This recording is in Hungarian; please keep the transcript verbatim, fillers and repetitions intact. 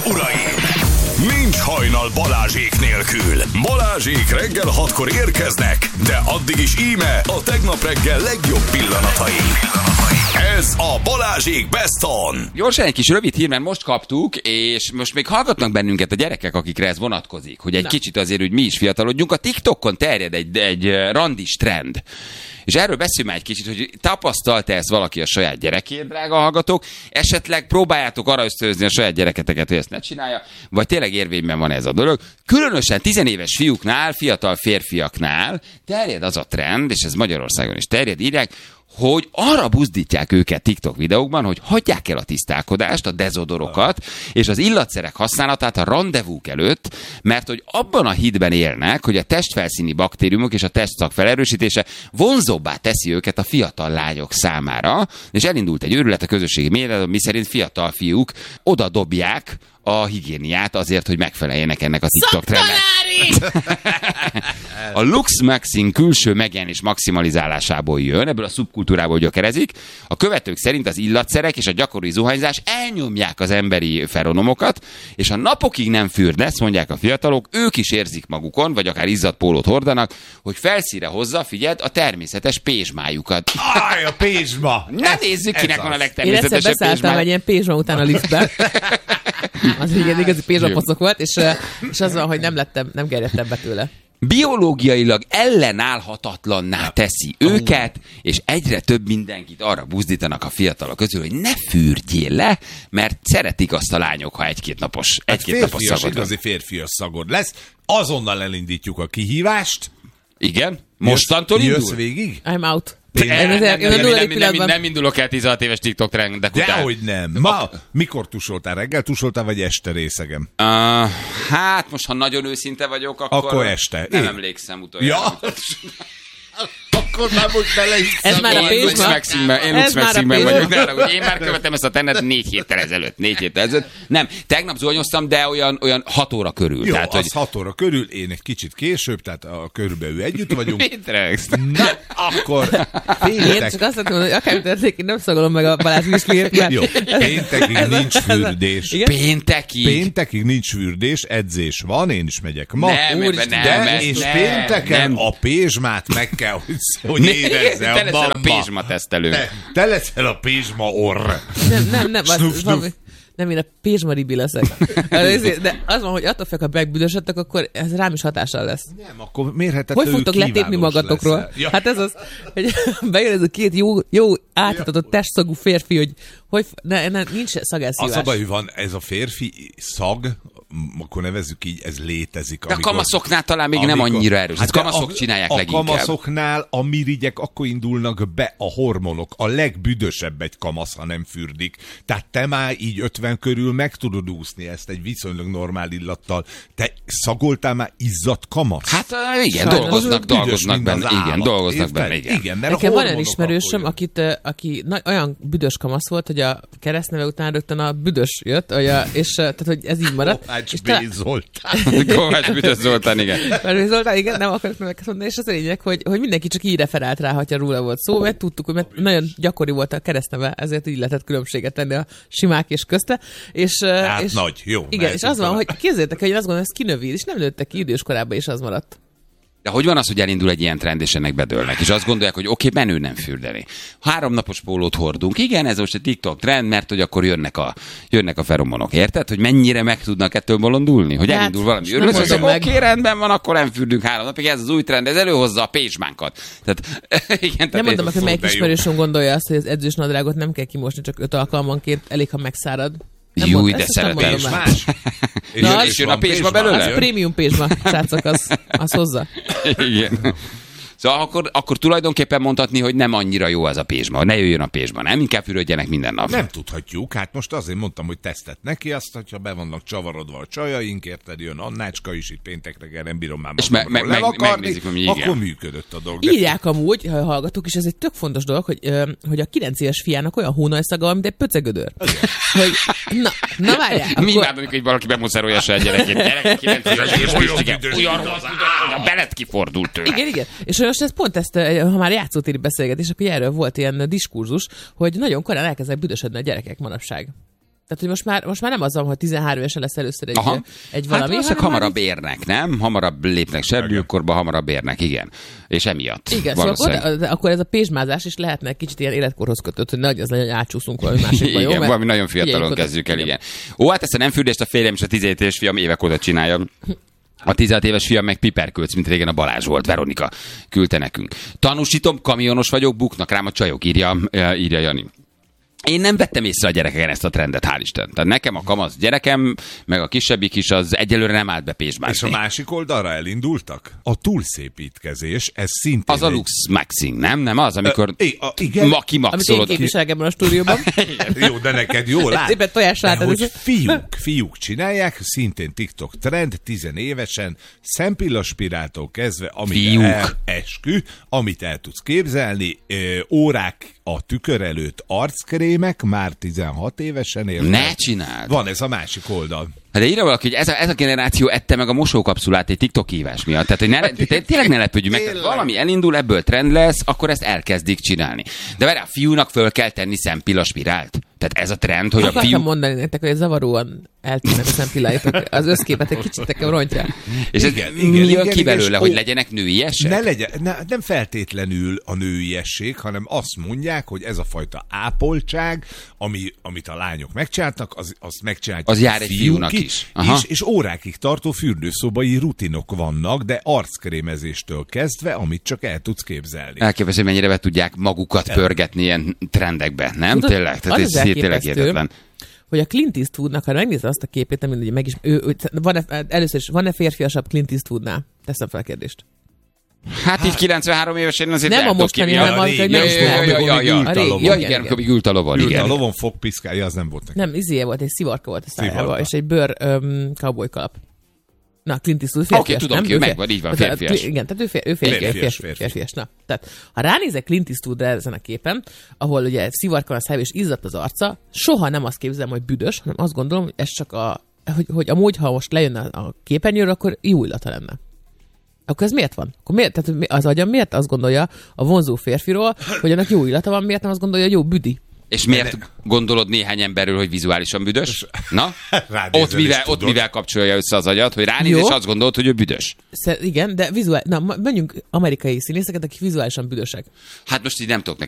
uraim! Nincs hajnal Balázsék nélkül. Balázsék reggel hatkor érkeznek, de addig is íme a tegnap reggel legjobb pillanatai. Ez a Balázsék Best On. Gyorsan egy kis rövid hír, mert most kaptuk, és most még hallgatnak bennünket a gyerekek, akikre ez vonatkozik, hogy egy Na. kicsit azért, hogy mi is fiatalodjunk. A TikTokon terjed egy, egy randis trend. És erről beszélj már egy kicsit, hogy tapasztalta ezt valaki a saját gyerekét, drága hallgatók, esetleg próbáljátok arra ösztönözni a saját gyereketeket, hogy ezt ne csinálja, vagy tényleg érvényben van ez a dolog. Különösen tizenéves fiúknál, fiatal férfiaknál terjed az a trend, és ez Magyarországon is terjed, írják, hogy arra buzdítják őket TikTok videókban, hogy hagyják el a tisztálkodást, a dezodorokat, és az illatszerek használatát a randevúk előtt, mert hogy abban a hitben élnek, hogy a testfelszíni baktériumok és a testszag felerősítése vonzóbbá teszi őket a fiatal lányok számára, és elindult egy őrület a közösségi médiában, miszerint fiatal fiúk oda dobják a higiéniát azért, hogy megfeleljenek ennek a TikTok trendnek. A Lux Maxing külső megjelenés maximalizálásából jön, ebből a szubkultúrából gyökerezik. A követők szerint az illatszerek és a gyakori zuhanyzás elnyomják az emberi feromonokat, és ha napokig nem fürdesz, mondják a fiatalok, ők is érzik magukon, vagy akár izzadt pólót hordanak, hogy felszíre hozza, figyeld, a természetes pézsmájukat. Aj, a pézsma! Ne nézzük, kinek van a Én legtermészetesebb egyszer beszálltam pézsmája. egy ilyen pézsma után a liftbe. Az igen, igazi pézsmapocok volt, és, és az van, hogy nem lettem, nem gerjedtem be tőle. Biológiailag ellenállhatatlanná teszi őket, és egyre több mindenkit arra buzdítanak a fiatalok közül, hogy ne fürdjél le, mert szeretik azt a lányok, ha egy-két napos, egy-két hát napos férfias, szagod van. igazi férfias szagod lesz. Azonnal elindítjuk a kihívást. Igen? Mostantól jössz, indul? Jössz végig? I'm out. Nem, nem, nem, nem, nem, nem, nem, nem, nem indulok el tizenhat éves TikTok trendek után. Dehogy nem. Ma, mikor tusoltál? Reggel tusoltál, vagy este részegem? Uh, hát most, ha nagyon őszinte vagyok, akkor, Akkor este. Nem Én. emlékszem utoljára. Ja. Akkor már most belehiszem. Ez már a Én Lux pézsma? Maxingben, én Ez Lux már a Maxingben pézsma? vagyok. Ne, hogy én már követem ezt a trendet négy héttel ezelőtt. Négy héttel ezelőtt. Nem, tegnap zuhanyoztam, de olyan, olyan hat óra körül. Jó, tehát, az hogy... hat óra körül, én egy kicsit később, tehát a körülbelül együtt vagyunk. Mit rögsz? Na, akkor Én péntek. csak azt mondom, hogy akár történik, én nem szagolom meg a Balázs Miskliért, mert... Jó, péntekig nincs fürdés. Igen? Péntekig? Péntekig nincs fürdés, edzés van, én is megyek ma. Nem, Úristen, nem, De, ez és nem, pénteken nem. a pézsmát meg kell, hogy, hogy érezze Te a leszel a bamba. pézsma tesztelő. Te, te leszel a pézsma orr. Nem, nem, nem, Snuf, az, snuf. valami, nem, én a pézsma ribi leszek. De az van, hogy attól félek, ha megbüdösödtek, akkor ez rám is hatással lesz. Nem, akkor mérhetetlenül Hogy fogtok letépni kívánatos magatokról? leszel. Ja. Hát ez az, hogy bejön ez a két jó, jó átitatott testszagú férfi, hogy, hogy ne, ne, nincs Az szagelszívás. a baj, hogy van ez a férfi szag, m- akkor nevezzük így, ez létezik. De a kamaszoknál talán még nem annyira erős. Hát de kamaszok a, csinálják a leginkább. kamaszoknál a mirigyek akkor indulnak be a hormonok. A legbüdösebb egy kamasz, ha nem fürdik. Tehát te már így ötven körül meg tudod úszni ezt egy viszonylag normál illattal. Te szagoltál már izzadt kamasz? Hát uh, igen, Sajnos. dolgoznak, Büdös, dolgoznak mint az benne. Igen, állat. dolgoznak Érted? benne, igen. Igen, mert a Nekem van olyan hormonok ismerősöm, akkor akit, ö, aki na, olyan büdös kamasz volt, hogy a keresztneve után rögtön a büdös jött, hogy a, és ö, tehát, hogy ez így maradt. Kovács és B. ta- Zoltán. Kovács Büdös Zoltán, igen. Mert Zoltán, igen, nem akarok neveket mondani, és az a lényeg, hogy, hogy mindenki csak így referált rá, hogyha róla volt szó, mert tudtuk, hogy mert nagyon gyakori volt a keresztneve, ezért így lehetett különbséget tenni a simák és közte. És, Hát és, nagy, jó. igen, és az van, mehetünk hogy képzeljétek, hogy én azt gondolom, hogy ez kinövíz, és nem nőttek ki időskorában, és az maradt. De hogy van az, hogy elindul egy ilyen trend, és ennek bedőlnek, és azt gondolják, hogy oké, okay, menő nem fürdeni. Három napos pólót hordunk. Igen, ez most a TikTok trend, mert hogy akkor jönnek a, jönnek a feromonok. Érted? Hogy mennyire meg tudnak ettől bolondulni? Hogy Hát, elindul valami most nem őrület, mondom oké, meg. okay, rendben van, akkor nem fürdünk három napig. Ez az új trend, ez előhozza a pézsmánkat. Tehát, igen, Nem tehát mondom, hogy melyik de jó. ismerősöm gondolja azt, hogy az edzős nadrágot nem kell kimosni, csak öt alkalmanként, elég, ha megszárad. Nem Júj, mond- de ezt nem szeretem. mondom el. Más. És, Na, és jön a van pézsma belőle? Az prémium pézsma, srácok, az, az hozza. Igen. Szóval akkor, akkor tulajdonképpen mondhatni, hogy nem annyira jó az a pézsma. Ne jöjjön a pézsma, nem? Inkább fürödjenek minden nap. Nem tudhatjuk, hát most azért mondtam, hogy tesztet neki, azt, hogyha be vannak csavarodva a csajaink, érted, jön Annácska is, itt péntek reggel nem bírom már És me- magamról me- meg- levakarni, megnézik, hogy igen. akkor működött a dolog. De Írják amúgy, ha hallgatók, és ez egy tök fontos dolog, hogy, ö, hogy a kilenc éves fiának olyan hónajszaga van, mint egy pöcegödör. Hogy, na, na várjál. Mi akkor- imádom, hogy valaki bemuszerolja a saját gyerekét. Gyerek, kilenc éves, és Pistike, olyan rossz, a belet kifordult tőle. Igen, igen. És most ez pont ezt, ha már játszótéri beszélgetés, akkor erről volt ilyen diskurzus, hogy nagyon korán elkezdenek büdösödni a gyerekek manapság. Tehát, hogy most már, most már nem az van, hogy tizenhárom évesen lesz először egy, Aha. egy valami. Hát hanem hamarabb így... érnek, nem? Hamarabb lépnek serdülőkorba, hamarabb érnek, igen. És emiatt. Igen, szóval akkor, de, akkor ez a pézsmázás is lehetne kicsit ilyen életkorhoz kötött, hogy nehogy az legyen, hogy átcsúszunk valami másikba, jó? Igen, valami nagyon Figyeljük fiatalon oda. kezdjük el, igen. Ó, hát ezt a nem fürdést a férjem és a tizenhét éves fiam évek óta csinálja. A tizenhat éves fiam meg piperkölc, mint régen a Balázs volt, Veronika küldte nekünk. Tanúsítom, kamionos vagyok, buknak rám a csajok, írja, írja Jani. Én nem vettem észre a gyerekeken ezt a trendet, hál' Isten. Tehát nekem a kamasz gyerekem, meg a kisebbik is, az egyelőre nem állt be pézsmázni. És a másik oldalra elindultak? A túlszépítkezés, ez szintén Az a egy... lux maxing, nem? Nem az, amikor Ö, a, igen. ma Amit én kimaxolod. képviselek ebben a stúdióban. Jó, de neked jó lát. Ebben tojás De látod. hogy ez- fiúk, fiúk csinálják, szintén TikTok trend, tizenévesen, szempillaspiráltól kezdve, amit Fiúk. el, eskü, amit el tudsz képzelni, ö, órák a tükör előtt arckrémek, már tizenhat évesen érnek. Ne csináld! Van ez a másik oldal. Hát de írja valaki, hogy ez a, ez a generáció ette meg a mosókapszulát egy TikTok hívás miatt. Tehát, hogy ne, té- tényleg ne lepődjünk meg. Tehát valami elindul, ebből trend lesz, akkor ezt elkezdik csinálni. De várjál, a fiúnak föl kell tenni szempillaspirált. Tehát ez a trend, hogy a Akartam fiú... mondani nektek, hogy zavaróan eltűnnek a szempilláitok. Az összképet egy kicsit nekem rontja. És ez Igen, mi igen, jön igen, ki igen, belőle, és hogy ó, legyenek nőiesek? Ne legyen, ne, nem feltétlenül a nőiesség, hanem azt mondják, hogy ez a fajta ápoltság, ami, amit a lányok megcsináltak, az, azt megcsinálják Az jár egy fiúk fiúnak is. Aha. És, és órákig tartó fürdőszobai rutinok vannak, de arckrémezéstől kezdve, amit csak el tudsz képzelni. Elképesztő, hogy mennyire be tudják magukat pörgetni ilyen trendekbe, nem? Tudod, Tényleg? Tehát az ez az tényleg elképesztő, értetlen. hogy a Clint Eastwoodnak, ha megnézed azt a képét, nem mindegy, meg is, ő, ő, van-e, először is, van-e férfiasabb Clint Eastwoodnál? Teszem fel a kérdést. Hát így kilencvenhárom évesen azért Nem el a tudok mostani, képzelni. hanem az, hogy Ja, nem ja, ismer. ja, ja, ja. Ült a lovon. Ja, igen, igen, igen. amikor ült a lovon, Ült a igen. lovon fogpiszkálja, az nem volt neki. Nem, izéje volt, egy szivarka volt a szájába, Szivarka. és egy bőr um, cowboy kalap. Na, Clint Eastwood Oké, férfias, tudom nem? ki, Ő megvan, így van, tehát, férfias. Igen, tehát ő, fér, ő férfias, Férfias, férfias, férfias. férfias. Na, tehát ha ránézek Clint Eastwoodra ezen a képen, ahol ugye szivarka van a szájába és izzadt az arca, soha nem azt képzelem, hogy büdös, hanem azt gondolom, hogy ez csak a, hogy, hogy amúgy, ha most lejönne a képernyőről, akkor jó illata lenne. Akkor ez miért van? Akkor miért, tehát az agyam miért azt gondolja a vonzó férfiról, hogy annak jó illata van, miért nem azt gondolja, hogy jó büdi? És miért gondolod néhány emberről, hogy vizuálisan büdös? Na? Ránézel Ott mivel, és ott tudod. mivel kapcsolja össze az agyat, hogy ránéz, Jó. és azt gondolod, hogy ő büdös. Szer- igen, de vizuál... Na, ma- menjünk amerikai színészeket, akik vizuálisan büdösek. Hát most így nem tudok